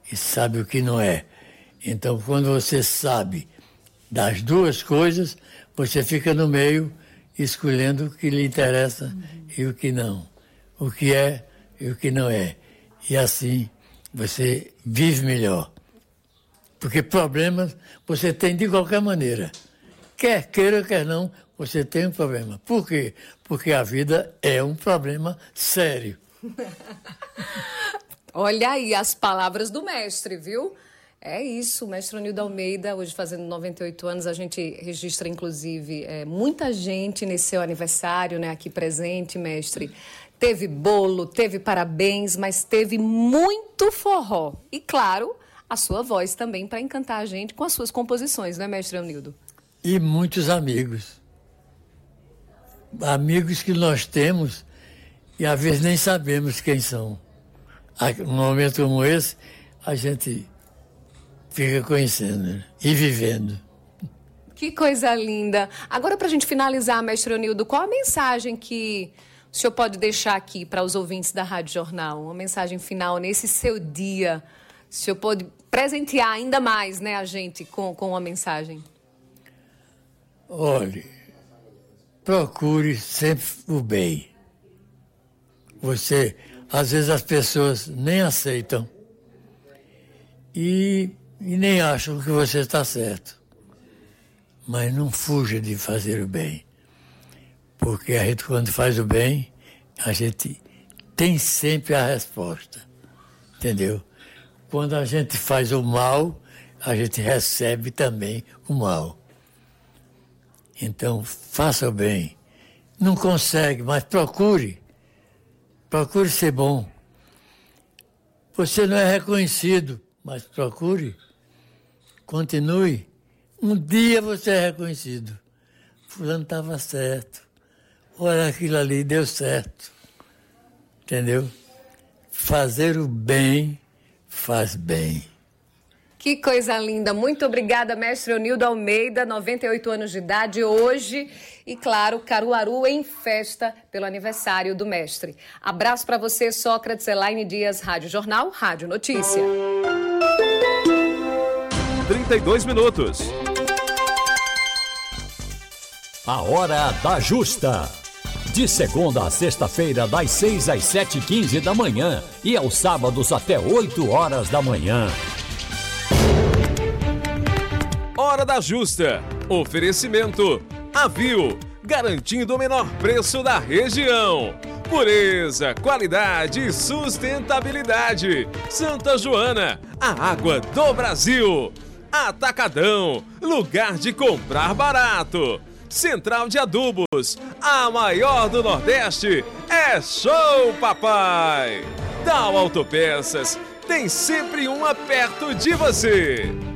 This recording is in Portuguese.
e sabe o que não é. Então, quando você sabe das duas coisas, você fica no meio escolhendo o que lhe interessa e o que não. O que é e o que não é. E assim você vive melhor. Porque problemas você tem de qualquer maneira. Quer queira, quer não, você tem um problema. Por quê? Porque a vida é um problema sério. Olha aí as palavras do mestre, viu? É isso, o mestre Onildo Almeida, hoje fazendo 98 anos, a gente registra, inclusive, muita gente nesse seu aniversário, né, aqui presente, mestre. Teve bolo, teve parabéns, mas teve muito forró. E, claro, a sua voz também para encantar a gente com as suas composições, né, mestre Onildo? E muitos amigos. Amigos que nós temos e às vezes nem sabemos quem são. Num momento como esse, a gente fica conhecendo, né? E vivendo. Que coisa linda. Agora, para a gente finalizar, mestre Onildo, qual a mensagem que o senhor pode deixar aqui para os ouvintes da Rádio Jornal? Uma mensagem final nesse seu dia. O senhor pode presentear ainda mais, né, a gente com uma mensagem? Olhe, procure sempre o bem. Às vezes as pessoas nem aceitam e nem acham que você está certo. Mas não fuja de fazer o bem. Porque a gente, quando faz o bem, a gente tem sempre a resposta. Entendeu? Quando a gente faz o mal, a gente recebe também o mal. Então, faça o bem. Não consegue, mas procure. Procure ser bom. Você não é reconhecido, mas procure. Continue. Um dia você é reconhecido. Fulano estava certo. Olha, aquilo ali deu certo. Entendeu? Fazer o bem faz bem. Que coisa linda. Muito obrigada, mestre Onildo Almeida, 98 anos de idade hoje. E, claro, Caruaru em festa pelo aniversário do mestre. Abraço para você, Sócrates, Elaine Dias, Rádio Jornal, Rádio Notícia. 32 minutos. A Hora da Justa. De segunda a sexta-feira, das 6 às 7h15 da manhã. E aos sábados até 8 horas da manhã. Hora da Justa. Oferecimento Avil, garantindo o menor preço da região. Pureza, qualidade e sustentabilidade. Santa Joana, a água do Brasil. Atacadão, lugar de comprar barato. Central de Adubos, a maior do Nordeste. É show, papai! Dow Autopeças, tem sempre uma perto de você.